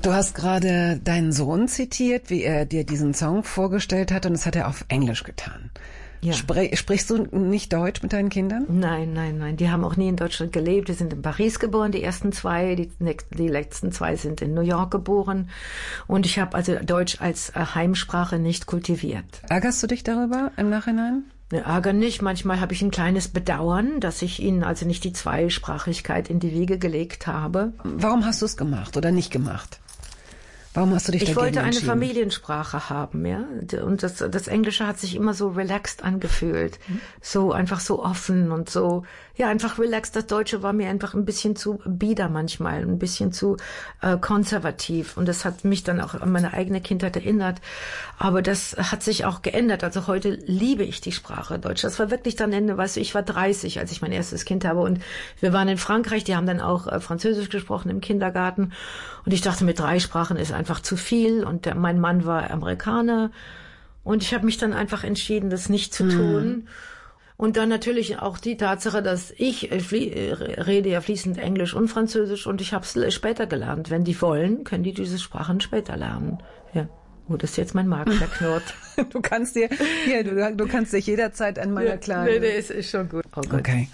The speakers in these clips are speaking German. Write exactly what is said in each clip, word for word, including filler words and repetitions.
Du hast gerade deinen Sohn zitiert, wie er dir diesen Song vorgestellt hat, und das hat er auf Englisch getan. Ja. Spr- sprichst du nicht Deutsch mit deinen Kindern? Nein, nein, nein. Die haben auch nie in Deutschland gelebt. Die sind in Paris geboren, die ersten zwei. Die, die letzten zwei sind in New York geboren. Und ich habe also Deutsch als Heimsprache nicht kultiviert. Ärgerst du dich darüber im Nachhinein? Ne, Ärger nicht. Manchmal habe ich ein kleines Bedauern, dass ich ihnen also nicht die Zweisprachigkeit in die Wiege gelegt habe. Warum hast du es gemacht oder nicht gemacht? Warum hast du dich ich dagegen entschieden? Ich wollte eine Familiensprache haben, ja. Und das, das Englische hat sich immer so relaxed angefühlt. Mhm. So einfach so offen und so, ja, einfach relaxed. Das Deutsche war mir einfach ein bisschen zu bieder manchmal, ein bisschen zu äh, konservativ. Und das hat mich dann auch an meine eigene Kindheit erinnert. Aber das hat sich auch geändert. Also heute liebe ich die Sprache Deutsch. Das war wirklich dann Ende, weißt du, ich war dreißig, als ich mein erstes Kind habe. Und wir waren in Frankreich, die haben dann auch äh, Französisch gesprochen im Kindergarten. Und ich dachte, mit drei Sprachen ist einfach zu viel. Und der, mein Mann war Amerikaner. Und ich habe mich dann einfach entschieden, das nicht zu tun. Mhm. Und dann natürlich auch die Tatsache, dass ich äh, rede ja fließend Englisch und Französisch. Und ich habe es später gelernt. Wenn die wollen, können die diese Sprachen später lernen. Ja. Oh, das ist jetzt mein Magen, der knurrt. Du kannst dir, hier, du, du kannst dich jederzeit an meiner ja, kleinen... Nee, nee, ist, ist schon gut. Oh Gott. Okay.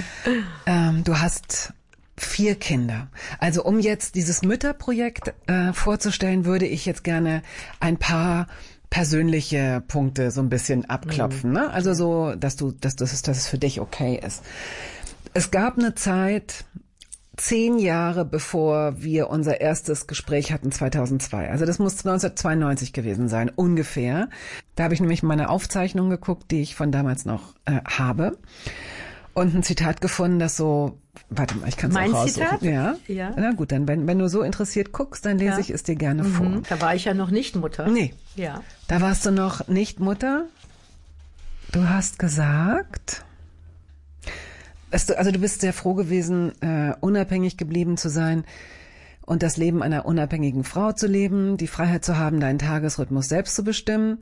ähm, du hast vier Kinder. Also um jetzt dieses Mütterprojekt äh, vorzustellen, würde ich jetzt gerne ein paar persönliche Punkte so ein bisschen abklopfen. Mhm. Ne? Also so, dass du, dass, dass, es, dass es für dich okay ist. Es gab eine Zeit... Zehn Jahre bevor wir unser erstes Gespräch hatten, zweitausendzwei. Also das muss neunzehnhundertzweiundneunzig gewesen sein, ungefähr. Da habe ich nämlich meine Aufzeichnung geguckt, die ich von damals noch äh, habe. Und ein Zitat gefunden, das so, warte mal, ich kann es auch raussuchen. Mein Zitat? Ja. Ja. Na gut, dann, wenn, wenn du so interessiert guckst, dann lese ja. ich es dir gerne mhm. vor. Da war ich ja noch nicht Mutter. Nee. Ja. Da warst du noch nicht Mutter. Du hast gesagt... Also du bist sehr froh gewesen, äh, unabhängig geblieben zu sein und das Leben einer unabhängigen Frau zu leben, die Freiheit zu haben, deinen Tagesrhythmus selbst zu bestimmen.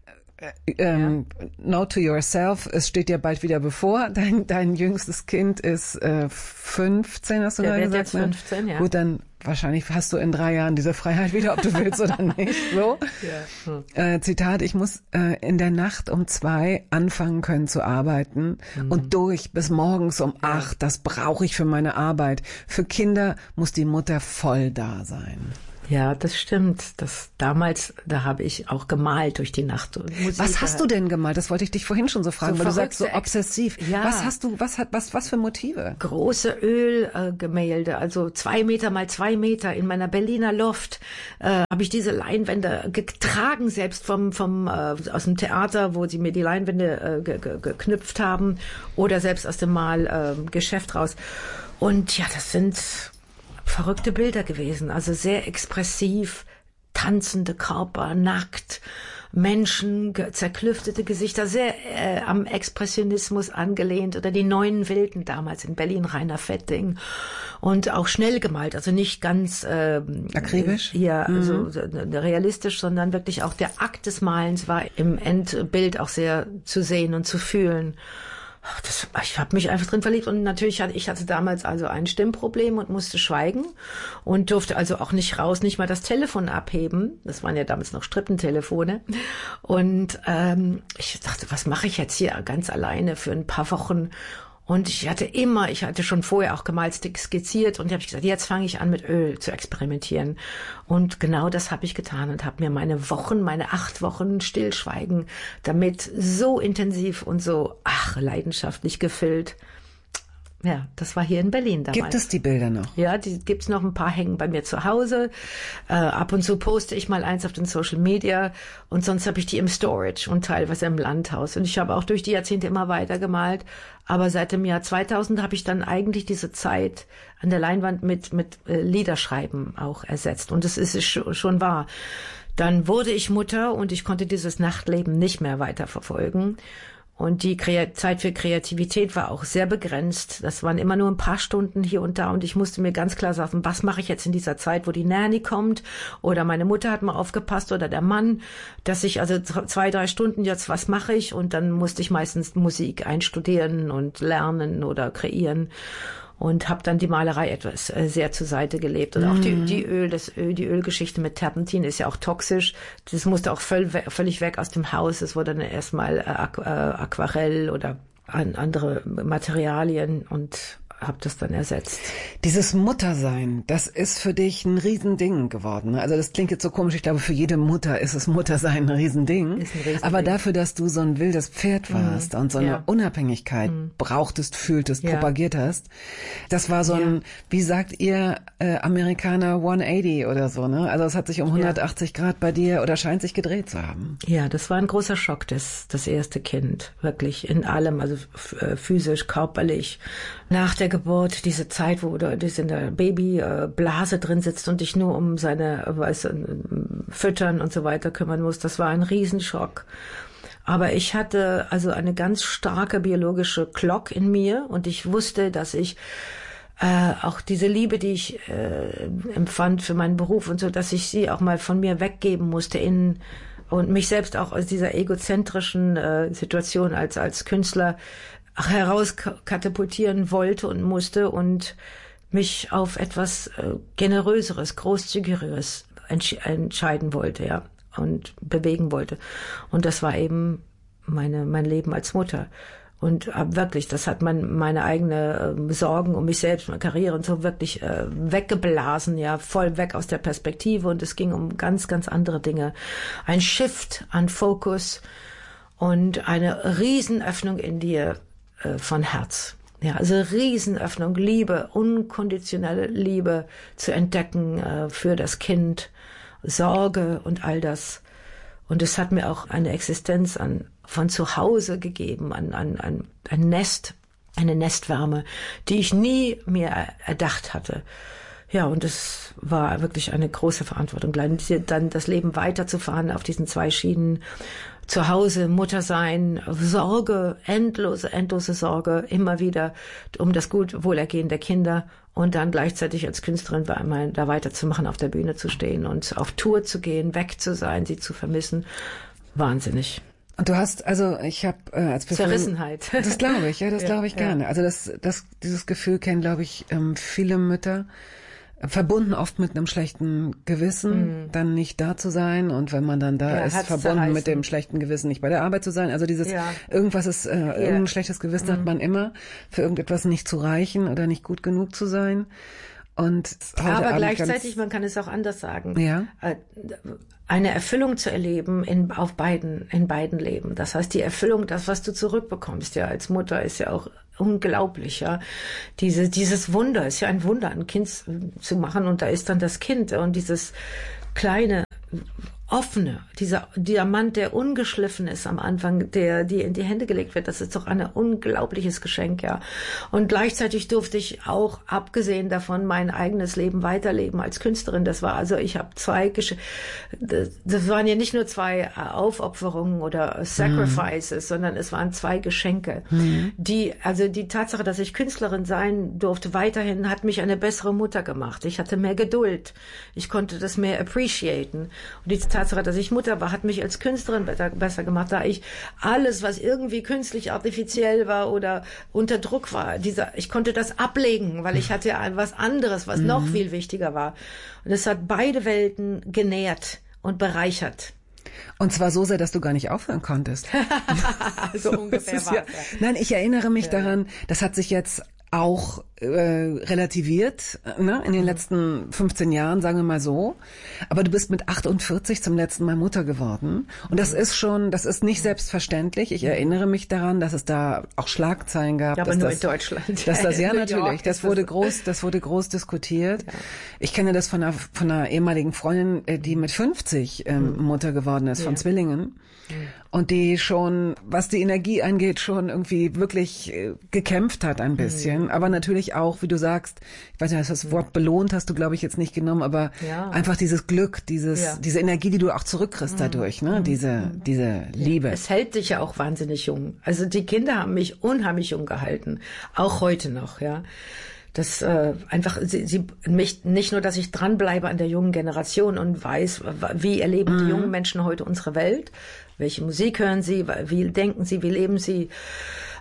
Äh, ähm, ja. Note to yourself, es steht dir bald wieder bevor. Dein, dein jüngstes Kind ist äh, fünfzehn, hast du Der gerade wird gesagt? Jetzt fünfzehn, ne? ja. Gut, dann wahrscheinlich hast du in drei Jahren diese Freiheit wieder, ob du willst oder nicht. So. Ja. Hm. Äh, Zitat, ich muss äh, in der Nacht um zwei anfangen können zu arbeiten mhm. und durch bis morgens um ja. acht. Das brauche ich für meine Arbeit. Für Kinder muss die Mutter voll da sein. Ja, das stimmt. Das damals, da habe ich auch gemalt durch die Nacht. Musik was hast du denn gemalt? Das wollte ich dich vorhin schon so fragen, so weil du sagst so obsessiv. Ja. Was hast du, was hat, was, was für Motive? Große Ölgemälde, also zwei Meter mal zwei Meter in meiner Berliner Loft äh, habe ich diese Leinwände getragen, selbst vom vom äh, aus dem Theater, wo sie mir die Leinwände äh, ge, ge, geknüpft haben, oder selbst aus dem Malgeschäft äh, raus. Und ja, das sind verrückte Bilder gewesen, also sehr expressiv, tanzende Körper, nackt, Menschen, zerklüftete Gesichter, sehr äh, am Expressionismus angelehnt, oder die Neuen Wilden damals in Berlin, Rainer Fetting, und auch schnell gemalt, also nicht ganz äh, akribisch, ja, mhm. so realistisch, sondern wirklich auch der Akt des Malens war im Endbild auch sehr zu sehen und zu fühlen. Das, ich habe mich einfach drin verliebt, und natürlich hatte ich hatte damals also ein Stimmproblem und musste schweigen und durfte also auch nicht raus, nicht mal das Telefon abheben. Das waren ja damals noch Strippentelefone. Und ähm, ich dachte, was mache ich jetzt hier ganz alleine für ein paar Wochen? Und ich hatte immer, ich hatte schon vorher auch gemalt, skizziert, und da habe ich gesagt, jetzt fange ich an mit Öl zu experimentieren. Und genau das habe ich getan und habe mir meine Wochen, meine acht Wochen Stillschweigen damit so intensiv und so, ach, leidenschaftlich gefüllt. Ja, das war hier in Berlin damals. Gibt es die Bilder noch? Ja, die gibt's noch, ein paar hängen bei mir zu Hause. Äh, ab und zu poste ich mal eins auf den Social Media, und sonst habe ich die im Storage und teilweise im Landhaus. Und ich habe auch durch die Jahrzehnte immer weiter gemalt. Aber seit dem Jahr zweitausend habe ich dann eigentlich diese Zeit an der Leinwand mit mit äh, Liederschreiben auch ersetzt. Und das ist schon, schon wahr. Dann wurde ich Mutter und ich konnte dieses Nachtleben nicht mehr weiterverfolgen. Und die Zeit für Kreativität war auch sehr begrenzt. Das waren immer nur ein paar Stunden hier und da. Und ich musste mir ganz klar sagen, was mache ich jetzt in dieser Zeit, wo die Nanny kommt? Oder meine Mutter hat mal aufgepasst, oder der Mann, dass ich also zwei, drei Stunden jetzt, was mache ich? Und dann musste ich meistens Musik einstudieren und lernen oder kreieren. und habe dann die Malerei etwas äh, sehr zur Seite gelebt. Und auch die, die Öl, das Öl, die Ölgeschichte mit Terpentin ist ja auch toxisch. Das musste auch völ, völlig weg aus dem Haus. Es wurde dann erstmal äh, Aqu äh, Aquarell oder an andere Materialien und habe das dann ersetzt. Dieses Muttersein, das ist für dich ein Riesending geworden. Ne? Also das klingt jetzt so komisch, ich glaube, für jede Mutter ist es Muttersein ein Riesending. Ist ein Riesending. Aber dafür, dass du so ein wildes Pferd warst mhm. und so eine ja. Unabhängigkeit mhm. brauchtest, fühltest, ja. propagiert hast, das war so ein, ja. wie sagt ihr äh, Amerikaner, hundertachtzig oder so, ne? Also es hat sich um hundertachtzig ja. Grad bei dir oder scheint sich gedreht zu haben. Ja, das war ein großer Schock, das, das erste Kind. Wirklich in allem, also physisch, körperlich. Nach der Geburt, diese Zeit, wo du in der Babyblase drin sitzt und dich nur um seine weißt, Füttern und so weiter kümmern musst, das war ein Riesenschock. Aber ich hatte also eine ganz starke biologische Glock in mir und ich wusste, dass ich äh, auch diese Liebe, die ich äh, empfand für meinen Beruf und so, dass ich sie auch mal von mir weggeben musste in und mich selbst auch aus dieser egozentrischen äh, Situation als als Künstler herauskatapultieren wollte und musste und mich auf etwas äh, Generöseres, Großzügigeres entsch entscheiden wollte, ja, und bewegen wollte. Und das war eben meine, mein Leben als Mutter. Und äh, wirklich, das hat mein, meine eigene äh, Sorgen um mich selbst, meine Karriere und so wirklich äh, weggeblasen, ja, voll weg aus der Perspektive. Und es ging um ganz, ganz andere Dinge. Ein Shift an Fokus und eine Riesenöffnung in dir, von Herz. Ja, also Riesenöffnung, Liebe, unkonditionelle Liebe zu entdecken äh, für das Kind, Sorge und all das. Und es hat mir auch eine Existenz an, von zu Hause gegeben, an, an, an ein Nest, eine Nestwärme, die ich nie mir erdacht hatte. Ja, und es war wirklich eine große Verantwortung, dann das Leben weiterzufahren auf diesen zwei Schienen. Zu Hause, Mutter sein, Sorge, endlose, endlose Sorge, immer wieder um das gut Wohlergehen der Kinder und dann gleichzeitig als Künstlerin einmal da weiterzumachen, auf der Bühne zu stehen und auf Tour zu gehen, weg zu sein, sie zu vermissen. Wahnsinnig. Und du hast, also ich habe äh, als Person, Zerrissenheit. Das glaube ich, ja, das ja, glaube ich ja. gerne. Also das, das, dieses Gefühl kennen, glaube ich, ähm, viele Mütter. Verbunden oft mit einem schlechten Gewissen, mm. dann nicht da zu sein und wenn man dann da ja, ist, verbunden zerreißen. Mit dem schlechten Gewissen nicht bei der Arbeit zu sein. Also dieses ja. irgendwas ist, äh, yeah. irgendein schlechtes Gewissen mm. hat man immer, für irgendetwas nicht zu reichen oder nicht gut genug zu sein. Und aber gleichzeitig, man kann es auch anders sagen, ja. äh, eine Erfüllung zu erleben in auf beiden in beiden Leben. Das heißt, die Erfüllung, das was du zurückbekommst, ja als Mutter, ist ja auch unglaublich, ja. Diese dieses Wunder ist ja ein Wunder, ein Kind zu machen und da ist dann das Kind und dieses kleine offene, dieser Diamant, der ungeschliffen ist am Anfang, der dir in die Hände gelegt wird, das ist doch ein unglaubliches Geschenk, ja. Und gleichzeitig durfte ich auch, abgesehen davon, mein eigenes Leben weiterleben als Künstlerin. Das war also, ich habe zwei, Gesch das, das waren ja nicht nur zwei Aufopferungen oder Sacrifices, mhm. sondern es waren zwei Geschenke. Mhm. Die, also die Tatsache, dass ich Künstlerin sein durfte, weiterhin hat mich eine bessere Mutter gemacht. Ich hatte mehr Geduld. Ich konnte das mehr appreciaten. Und die Tatsache, dass ich Mutter war, hat mich als Künstlerin besser, besser gemacht, da ich alles, was irgendwie künstlich artifiziell war oder unter Druck war, dieser, ich konnte das ablegen, weil ich hatte ja was anderes, was mhm. noch viel wichtiger war. Und es hat beide Welten genährt und bereichert. Und zwar so sehr, dass du gar nicht aufhören konntest. So ungefähr war ja, Nein, ich erinnere mich ja. daran, das hat sich jetzt auch äh, relativiert, ne, in den letzten fünfzehn Jahren, sagen wir mal so. Aber du bist mit achtundvierzig zum letzten Mal Mutter geworden. Und das ist schon, das ist nicht selbstverständlich. Ich erinnere mich daran, dass es da auch Schlagzeilen gab. Ja, aber dass nur das, in Deutschland. Dass das, ja, natürlich. Das wurde groß, das wurde groß diskutiert. Ja. Ich kenne das von einer, von einer ehemaligen Freundin, die mit fünfzig ähm, Mutter geworden ist, von ja. Zwillingen. Und die schon, was die Energie angeht, schon irgendwie wirklich äh, gekämpft hat ein bisschen. Mhm. Aber natürlich auch, wie du sagst, ich weiß nicht, das Wort belohnt hast du, glaube ich, jetzt nicht genommen, aber ja. einfach dieses Glück, dieses, ja. diese Energie, die du auch zurückkriegst mhm. dadurch, ne? Mhm. Diese, diese Liebe. Es hält dich ja auch wahnsinnig jung. Also die Kinder haben mich unheimlich jung gehalten. Auch heute noch, ja. Das äh, einfach sie, sie mich nicht nur, dass ich dranbleibe an der jungen Generation und weiß, wie erleben mhm. die jungen Menschen heute unsere Welt, welche Musik hören sie, wie denken sie, wie leben sie,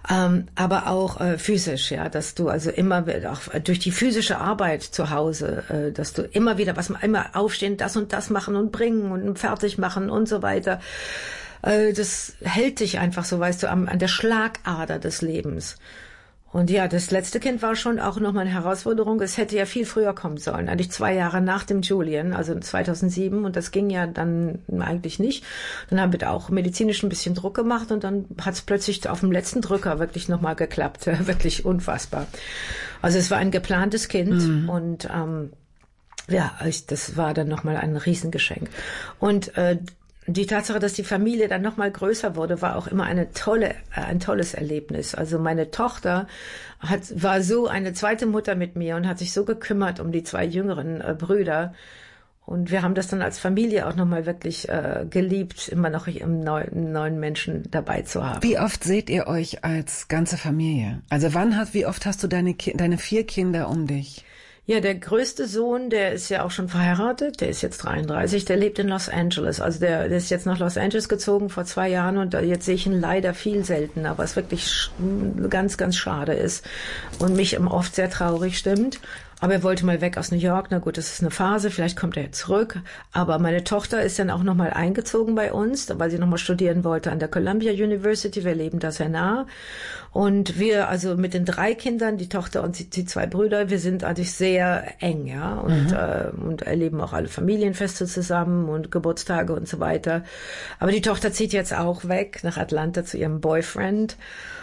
Ähm, aber auch äh, physisch, ja, dass du also immer auch durch die physische Arbeit zu Hause, äh, dass du immer wieder was, immer aufstehen, das und das machen und bringen und fertig machen und so weiter. Äh, das hält dich einfach so, weißt du, am, an der Schlagader des Lebens. Und ja, das letzte Kind war schon auch nochmal eine Herausforderung. Es hätte ja viel früher kommen sollen, eigentlich zwei Jahre nach dem Julian, also zweitausendsieben. Und das ging ja dann eigentlich nicht. Dann haben wir da auch medizinisch ein bisschen Druck gemacht und dann hat es plötzlich auf dem letzten Drücker wirklich nochmal geklappt. Wirklich unfassbar. Also es war ein geplantes Kind mhm. und ähm, ja, ich, das war dann nochmal ein Riesengeschenk. Und äh, die Tatsache, dass die Familie dann noch mal größer wurde, war auch immer eine tolle, ein tolles Erlebnis. Also meine Tochter hat, war so eine zweite Mutter mit mir und hat sich so gekümmert um die zwei jüngeren äh, Brüder. Und wir haben das dann als Familie auch noch mal wirklich äh, geliebt, immer noch einen neuen, neuen Menschen dabei zu haben. Wie oft seht ihr euch als ganze Familie? Also wann hast, wie oft hast du deine, deine vier Kinder um dich? Ja, der größte Sohn, der ist ja auch schon verheiratet, der ist jetzt dreiunddreißig, der lebt in Los Angeles. Also der, der ist jetzt nach Los Angeles gezogen vor zwei Jahren und jetzt sehe ich ihn leider viel seltener, was wirklich ganz, ganz schade ist und mich oft sehr traurig stimmt. Aber er wollte mal weg aus New York. Na gut, das ist eine Phase, vielleicht kommt er jetzt zurück. Aber meine Tochter ist dann auch nochmal eingezogen bei uns, weil sie nochmal studieren wollte an der Columbia University. Wir leben da sehr nah. Und wir, also mit den drei Kindern, die Tochter und die, die zwei Brüder, wir sind eigentlich sehr eng, ja. Und, mhm. äh, und erleben auch alle Familienfeste zusammen und Geburtstage und so weiter. Aber die Tochter zieht jetzt auch weg nach Atlanta zu ihrem Boyfriend.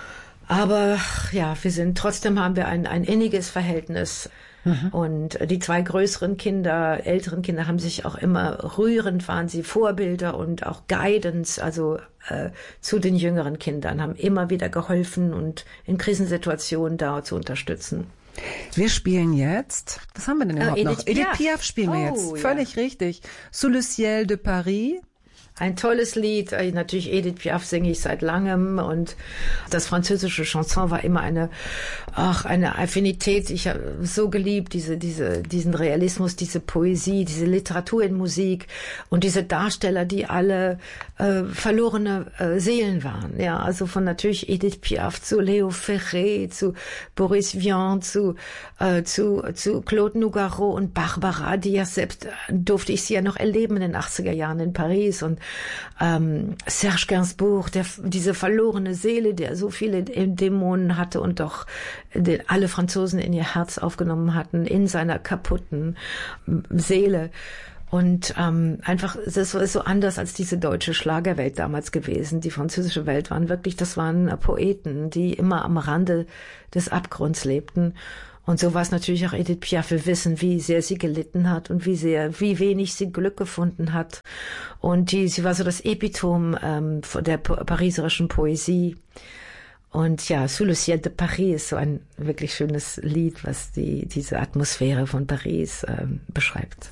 Aber ja, wir sind, trotzdem haben wir ein, ein inniges Verhältnis. Mhm. Und die zwei größeren Kinder, älteren Kinder haben sich auch immer rührend, waren sie Vorbilder und auch Guidance, also äh, zu den jüngeren Kindern, haben immer wieder geholfen und in Krisensituationen da zu unterstützen. Wir spielen jetzt, was haben wir denn überhaupt äh, noch? Edith Piaf. Edith Piaf spielen wir oh, jetzt, völlig ja. richtig. Sous le ciel de Paris. Ein tolles Lied, natürlich Edith Piaf singe ich seit langem und das französische Chanson war immer eine, ach, eine Affinität. Ich habe so geliebt, diese, diese, diesen Realismus, diese Poesie, diese Literatur in Musik und diese Darsteller, die alle äh, verlorene äh, Seelen waren. Ja, also von natürlich Edith Piaf zu Léo Ferré, zu Boris Vian, zu, äh, zu, zu Claude Nougaro und Barbara, die ja selbst, durfte ich sie ja noch erleben in den achtziger Jahren in Paris und Ähm, Serge Gainsbourg, der, diese verlorene Seele, der so viele Dämonen hatte und doch den, alle Franzosen in ihr Herz aufgenommen hatten, in seiner kaputten Seele. Und ähm, einfach, das ist so anders als diese deutsche Schlagerwelt damals gewesen. Die französische Welt waren wirklich, das waren Poeten, die immer am Rande des Abgrunds lebten. Und so war es natürlich auch Edith Piaf. Wir wissen, wie sehr sie gelitten hat und wie sehr, wie wenig sie Glück gefunden hat. Und die, sie war so das Epitom ähm, der pariserischen Poesie. Und ja, Sous le ciel de Paris ist so ein wirklich schönes Lied, was die diese Atmosphäre von Paris ähm, beschreibt.